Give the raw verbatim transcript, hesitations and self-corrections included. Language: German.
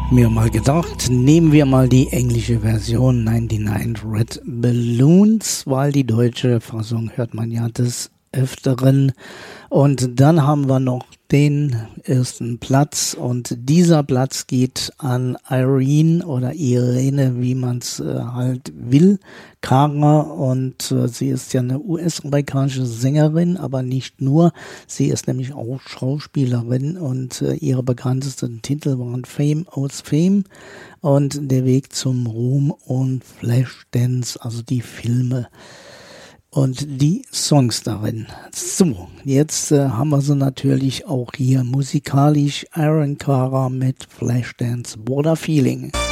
Mir mal gedacht, nehmen wir mal die englische Version neunundneunzig Red Balloons, weil die deutsche Fassung hört man ja des Öfteren. Und dann haben wir noch den ersten Platz und dieser Platz geht an Irene oder Irene, wie man es äh, halt will, Cara, und äh, sie ist ja eine U S-amerikanische Sängerin, aber nicht nur, sie ist nämlich auch Schauspielerin und äh, ihre bekanntesten Titel waren Fame aus Fame und Der Weg zum Ruhm und Flashdance, also die Filme und die Songs darin. So, jetzt äh, haben wir sie natürlich auch hier musikalisch. Aaron Carter mit Flashdance What a Feeling.